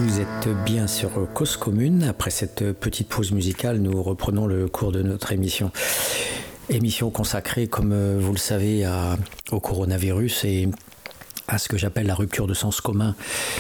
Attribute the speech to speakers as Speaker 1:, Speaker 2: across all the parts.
Speaker 1: Vous êtes bien sur Cause Commune. Après cette petite pause musicale, nous reprenons le cours de notre émission. Émission consacrée, comme vous le savez, au coronavirus et à ce que j'appelle la rupture de sens commun,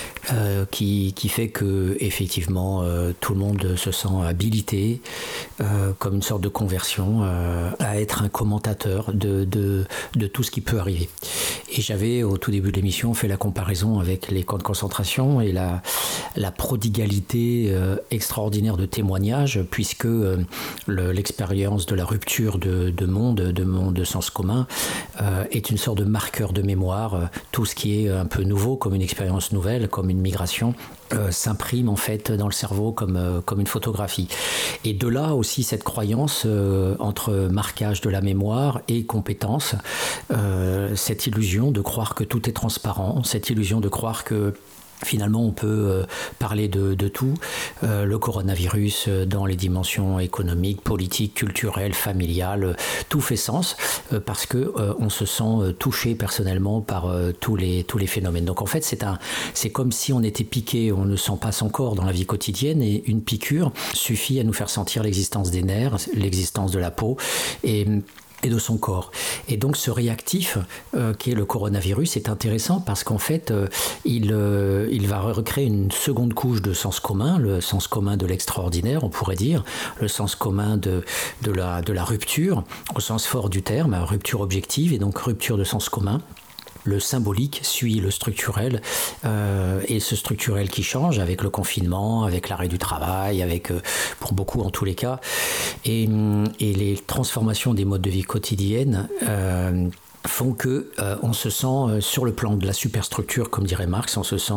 Speaker 1: qui fait que effectivement tout le monde se sent habilité, comme une sorte de conversion, à être un commentateur de tout ce qui peut arriver. Et j'avais au tout début de l'émission fait la comparaison avec les camps de concentration et la prodigalité extraordinaire de témoignages, puisque l'expérience de la rupture de monde de sens commun est une sorte de marqueur de mémoire. Tout ce qui est un peu nouveau, comme une expérience nouvelle, comme une migration, s'imprime en fait dans le cerveau comme une photographie. Et de là aussi cette croyance entre marquage de la mémoire et compétence, cette illusion de croire que tout est transparent, cette illusion de croire que finalement, on peut parler de tout. Le coronavirus, dans les dimensions économiques, politiques, culturelles, familiales, tout fait sens parce que on se sent touché personnellement par tous les phénomènes. Donc en fait, c'est comme si on était piqué, on ne sent pas son corps dans la vie quotidienne, et une piqûre suffit à nous faire sentir l'existence des nerfs, l'existence de la peau et de son corps. Et donc ce réactif qui est le coronavirus est intéressant parce qu'en fait il va recréer une seconde couche de sens commun, le sens commun de l'extraordinaire, on pourrait dire, le sens commun de la rupture au sens fort du terme, rupture objective et donc rupture de sens commun. Le symbolique suit le structurel, et ce structurel qui change avec le confinement, avec l'arrêt du travail, avec, pour beaucoup en tous les cas, et les transformations des modes de vie quotidiennes font que on se sent sur le plan de la superstructure, comme dirait Marx, on se sent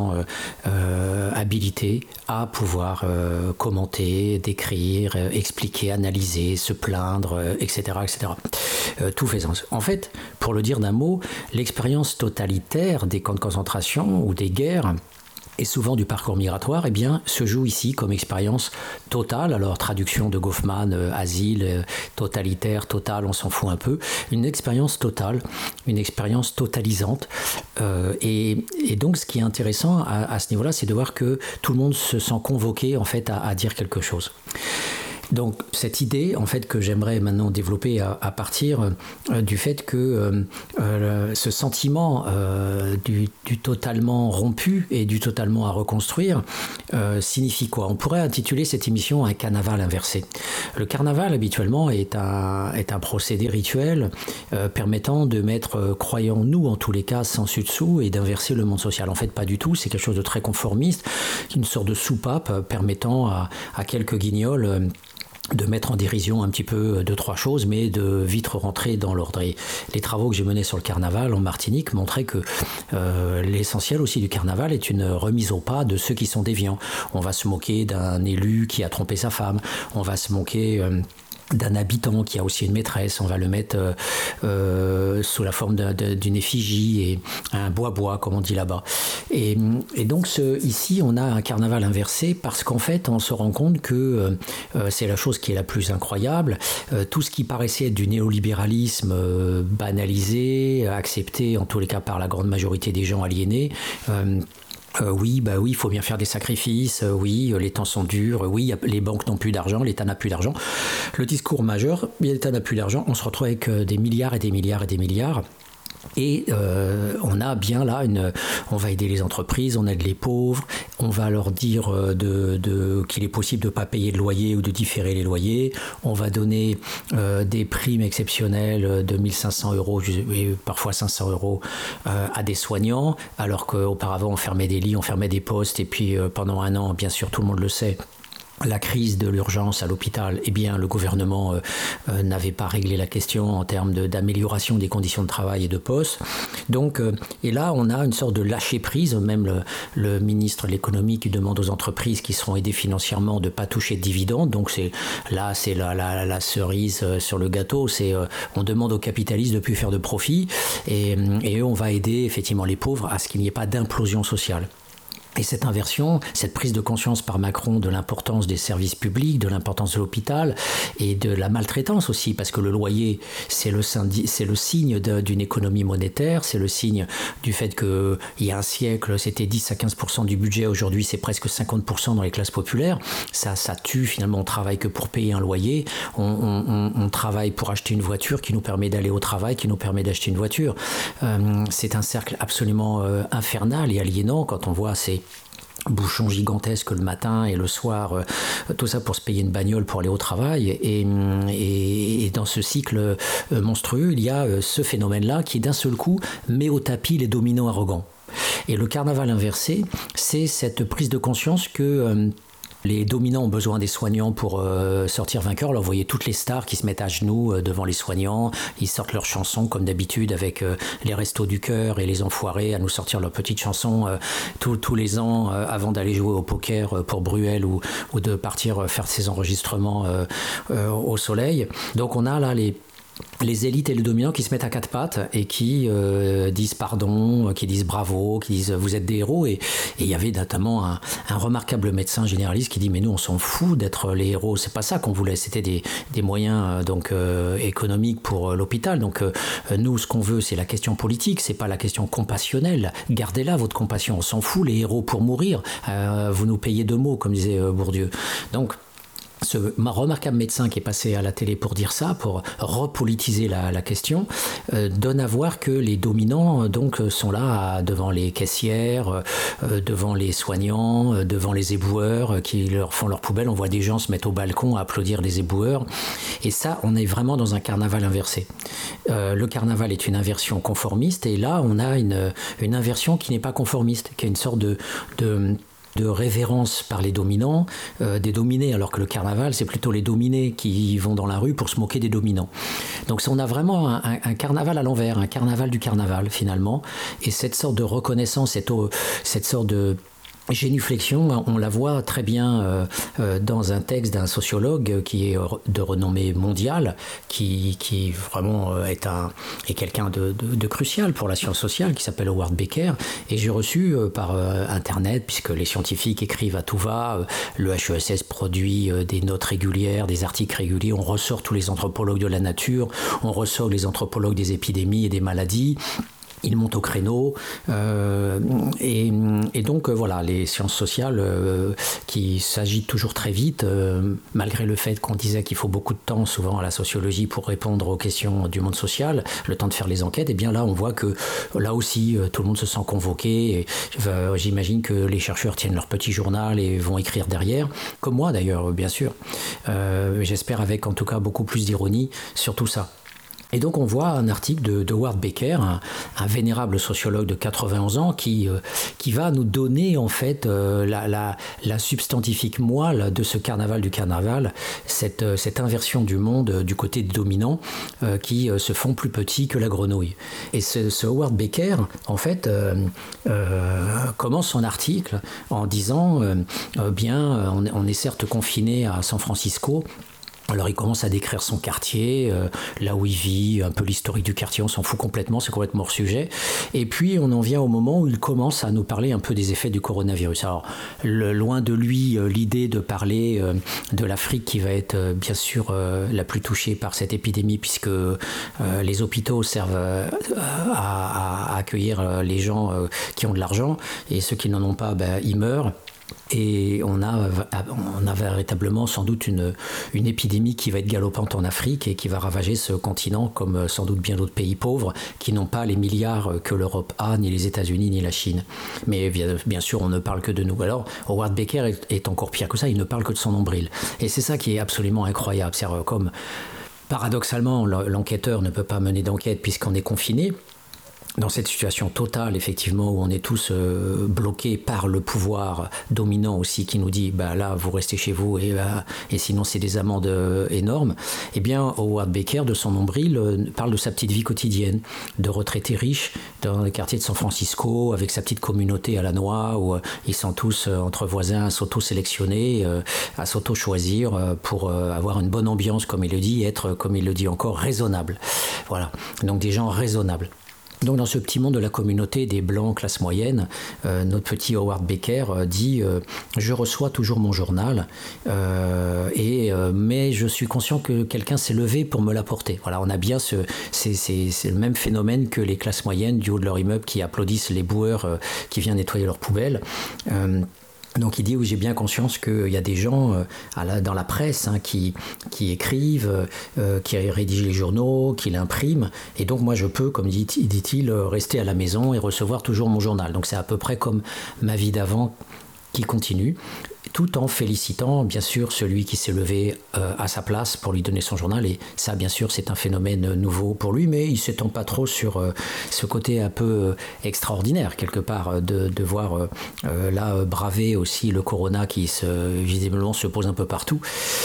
Speaker 1: habilité à pouvoir commenter, décrire, expliquer, analyser, se plaindre, etc., etc. Tout fait sens. En fait, pour le dire d'un mot, l'expérience totalitaire des camps de concentration ou des guerres et souvent du parcours migratoire, eh bien, se joue ici comme expérience totale. Alors, traduction de Goffman, asile, totalitaire, total, on s'en fout un peu. Une expérience totale, une expérience totalisante. Et donc, ce qui est intéressant à ce niveau-là, c'est de voir que tout le monde se sent convoqué, en fait, à dire quelque chose. Donc cette idée en fait que j'aimerais maintenant développer à partir du fait que ce sentiment du totalement rompu et du totalement à reconstruire signifie quoi ? On pourrait intituler cette émission un carnaval inversé. Le carnaval habituellement est un procédé rituel permettant de mettre, croyons-nous en tous les cas, sens dessous et d'inverser le monde social. En fait pas du tout, c'est quelque chose de très conformiste, une sorte de soupape permettant à quelques guignols de mettre en dérision un petit peu deux, trois choses, mais de vite rentrer dans l'ordre. Et les travaux que j'ai menés sur le carnaval en Martinique montraient que l'essentiel aussi du carnaval est une remise au pas de ceux qui sont déviants. On va se moquer d'un élu qui a trompé sa femme, on va se moquer d'un habitant qui a aussi une maîtresse, on va le mettre sous la forme d'une effigie et un bois-bois, comme on dit là-bas. Et donc ici, on a un carnaval inversé parce qu'en fait, on se rend compte que c'est la chose qui est la plus incroyable. Tout ce qui paraissait être du néolibéralisme banalisé, accepté en tous les cas par la grande majorité des gens aliénés, oui, il faut bien faire des sacrifices, oui, les temps sont durs, oui, les banques n'ont plus d'argent, l'État n'a plus d'argent. Le discours majeur, l'État n'a plus d'argent, on se retrouve avec des milliards et des milliards et des milliards. Et on a bien là on va aider les entreprises, on aide les pauvres, on va leur dire qu'il est possible de ne pas payer de loyer ou de différer les loyers, on va donner des primes exceptionnelles de 1 500 € et parfois 500 € à des soignants, alors qu'auparavant on fermait des lits, on fermait des postes, et puis pendant un an, bien sûr tout le monde le sait, la crise de l'urgence à l'hôpital, eh bien, le gouvernement n'avait pas réglé la question en termes d'amélioration des conditions de travail et de poste. Donc, et là, on a une sorte de lâcher-prise. Même le ministre de l'économie qui demande aux entreprises qui seront aidées financièrement de ne pas toucher de dividendes. Donc, c'est la cerise sur le gâteau. On demande aux capitalistes de ne plus faire de profit. Et on va aider effectivement les pauvres à ce qu'il n'y ait pas d'implosion sociale. Et cette inversion, cette prise de conscience par Macron de l'importance des services publics, de l'importance de l'hôpital et de la maltraitance aussi, parce que le loyer, c'est le signe d'une économie monétaire, c'est le signe du fait qu'il y a un siècle, c'était 10 à 15% du budget, aujourd'hui c'est presque 50% dans les classes populaires. Ça tue finalement, on travaille que pour payer un loyer, on travaille pour acheter une voiture qui nous permet d'aller au travail, qui nous permet d'acheter une voiture. C'est un cercle absolument infernal et aliénant quand on voit ces bouchons gigantesques le matin et le soir, tout ça pour se payer une bagnole pour aller au travail. Et dans ce cycle monstrueux, il y a ce phénomène-là qui d'un seul coup met au tapis les dominants arrogants. Et le carnaval inversé, c'est cette prise de conscience que les dominants ont besoin des soignants pour sortir vainqueurs. Alors vous voyez toutes les stars qui se mettent à genoux devant les soignants. Ils sortent leurs chansons comme d'habitude avec les Restos du Cœur et les Enfoirés à nous sortir leurs petites chansons tous les ans avant d'aller jouer au poker pour Bruel ou de partir faire ses enregistrements au soleil. Donc on a là les élites et les dominants qui se mettent à quatre pattes et qui disent pardon, qui disent bravo, qui disent vous êtes des héros. Et il y avait notamment un remarquable médecin généraliste qui dit mais nous on s'en fout d'être les héros, c'est pas ça qu'on voulait, c'était des moyens économiques pour l'hôpital. Donc nous ce qu'on veut c'est la question politique, c'est pas la question compassionnelle. Gardez-la votre compassion, on s'en fout, les héros pour mourir, vous nous payez de mots comme disait Bourdieu. Donc ce remarquable médecin qui est passé à la télé pour dire ça, pour repolitiser la question, donne à voir que les dominants donc sont là devant les caissières, devant les soignants, devant les éboueurs qui leur font leur poubelle. On voit des gens se mettre au balcon à applaudir les éboueurs. Et ça, on est vraiment dans un carnaval inversé. Le carnaval est une inversion conformiste et là, on a une inversion qui n'est pas conformiste, qui est une sorte de révérence par les dominants, des dominés, alors que le carnaval, c'est plutôt les dominés qui vont dans la rue pour se moquer des dominants. Donc on a vraiment un carnaval à l'envers, un carnaval du carnaval finalement, et cette sorte de reconnaissance, cette sorte de génuflexion, on la voit très bien dans un texte d'un sociologue qui est de renommée mondiale, qui vraiment est quelqu'un de crucial pour la science sociale, qui s'appelle Howard Becker. Et j'ai reçu par Internet, puisque les scientifiques écrivent à tout va, le HESS produit des notes régulières, des articles réguliers, on ressort tous les anthropologues de la nature, on ressort les anthropologues des épidémies et des maladies. Ils montent au créneau et donc voilà, les sciences sociales qui s'agitent toujours très vite, malgré le fait qu'on disait qu'il faut beaucoup de temps souvent à la sociologie pour répondre aux questions du monde social, le temps de faire les enquêtes, et bien là on voit que là aussi tout le monde se sent convoqué et, j'imagine que les chercheurs tiennent leur petit journal et vont écrire derrière, comme moi d'ailleurs bien sûr, j'espère avec en tout cas beaucoup plus d'ironie sur tout ça. Et donc on voit un article de Howard Becker, un vénérable sociologue de 91 ans, qui va nous donner en fait la substantifique moelle de ce carnaval du carnaval, cette inversion du monde du côté dominant qui se font plus petits que la grenouille. Et ce Howard Becker, en fait, commence son article en disant on est certes confiné à San Francisco. Alors il commence à décrire son quartier, là où il vit, un peu l'historique du quartier, on s'en fout complètement, c'est complètement hors sujet. Et puis on en vient au moment où il commence à nous parler un peu des effets du coronavirus. Alors loin de lui l'idée de parler de l'Afrique qui va être bien sûr la plus touchée par cette épidémie, puisque les hôpitaux servent à accueillir les gens qui ont de l'argent, et ceux qui n'en ont pas, ils meurent. Et on a véritablement sans doute une épidémie qui va être galopante en Afrique et qui va ravager ce continent comme sans doute bien d'autres pays pauvres qui n'ont pas les milliards que l'Europe a, ni les États-Unis, ni la Chine. Mais bien sûr, on ne parle que de nous. Alors, Howard Becker est encore pire que ça, il ne parle que de son nombril. Et c'est ça qui est absolument incroyable. C'est comme, paradoxalement, l'enquêteur ne peut pas mener d'enquête puisqu'on est confiné. Dans cette situation totale, effectivement, où on est tous bloqués par le pouvoir dominant aussi, qui nous dit là, vous restez chez vous et sinon c'est des amendes énormes, eh bien, Howard Becker, de son nombril, parle de sa petite vie quotidienne, de retraité riche dans le quartier de San Francisco, avec sa petite communauté à la noix, où ils sont tous entre voisins à s'auto-sélectionner, à s'auto-choisir pour avoir une bonne ambiance, comme il le dit, et être, comme il le dit encore, raisonnable. Voilà, donc des gens raisonnables. Donc dans ce petit monde de la communauté des Blancs, classe moyenne, notre petit Howard Becker dit « Je reçois toujours mon journal, mais je suis conscient que quelqu'un s'est levé pour me l'apporter. » Voilà, on a bien c'est le même phénomène que les classes moyennes du haut de leur immeuble qui applaudissent les boueurs qui viennent nettoyer leurs poubelles. Donc il dit, oui, j'ai bien conscience qu'il y a des gens dans la presse qui écrivent, qui rédigent les journaux, qui l'impriment, et donc moi je peux, comme dit-il, rester à la maison et recevoir toujours mon journal. Donc c'est à peu près comme ma vie d'avant qui continue, tout en félicitant bien sûr celui qui s'est levé à sa place pour lui donner son journal. Et ça, bien sûr, c'est un phénomène nouveau pour lui, mais il ne s'étend pas trop sur ce côté un peu extraordinaire, quelque part, de voir là braver aussi le corona qui visiblement se pose un peu partout.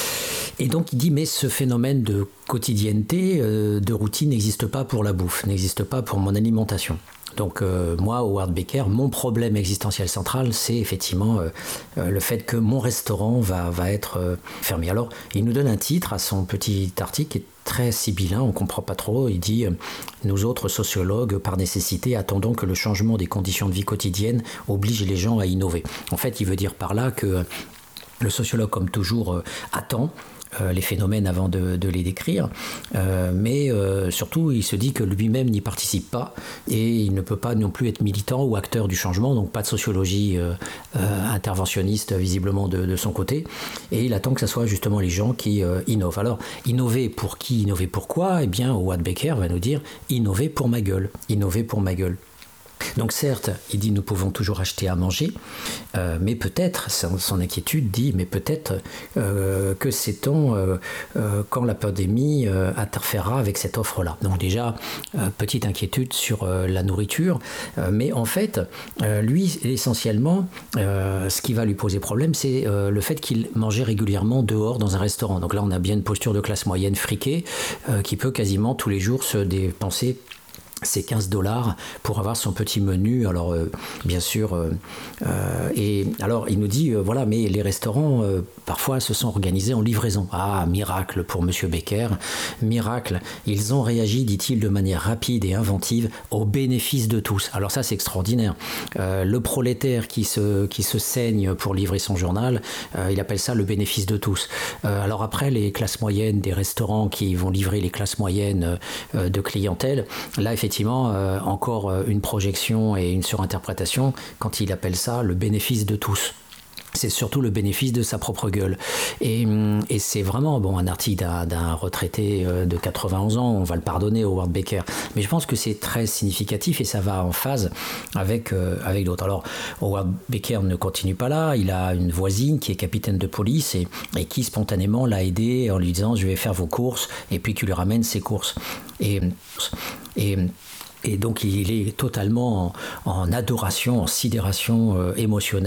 Speaker 1: Et donc il dit, mais ce phénomène de quotidienneté, de routine n'existe pas pour la bouffe, n'existe pas pour mon alimentation. Donc moi, Howard Becker, mon problème existentiel central, c'est effectivement le fait que mon restaurant va être fermé. Alors, il nous donne un titre à son petit article qui est très sibyllin, on ne comprend pas trop. Il dit « Nous autres sociologues, par nécessité, attendons que le changement des conditions de vie quotidiennes oblige les gens à innover. » En fait, il veut dire par là que le sociologue, comme toujours, attend les phénomènes avant de les décrire, mais surtout il se dit que lui-même n'y participe pas et il ne peut pas non plus être militant ou acteur du changement, donc pas de sociologie interventionniste visiblement de son côté, et il attend que ce soit justement les gens qui innovent. Alors, innover pour qui, innover pourquoi? Eh bien, Howard Becker va nous dire innover pour ma gueule, innover pour ma gueule. Donc certes, il dit nous pouvons toujours acheter à manger, mais peut-être, son inquiétude dit, mais peut-être que sait-on quand la pandémie interférera avec cette offre-là. Donc déjà, petite inquiétude sur la nourriture, mais en fait, lui, essentiellement, ce qui va lui poser problème, c'est le fait qu'il mangeait régulièrement dehors dans un restaurant. Donc là, on a bien une posture de classe moyenne friquée qui peut quasiment tous les jours se dépenser c'est $15 pour avoir son petit menu. Alors bien sûr et alors il nous dit voilà, mais les restaurants parfois se sont organisés en livraison. Ah, miracle pour monsieur Becker, miracle, ils ont réagi, dit-il, de manière rapide et inventive au bénéfice de tous. Alors ça, c'est extraordinaire. Le prolétaire qui se saigne pour livrer son journal, il appelle ça le bénéfice de tous. Alors après, les classes moyennes des restaurants qui vont livrer les classes moyennes de clientèle, là effectivement encore une projection et une surinterprétation quand il appelle ça le bénéfice de tous. C'est surtout le bénéfice de sa propre gueule. Et c'est vraiment un article d'un retraité de 91 ans, on va le pardonner, Howard Becker. Mais je pense que c'est très significatif et ça va en phase avec d'autres. Alors, Howard Becker ne continue pas là, il a une voisine qui est capitaine de police et qui spontanément l'a aidé en lui disant « je vais faire vos courses » et puis qui lui ramène ses courses. Et donc il est totalement en adoration, en sidération émotionnelle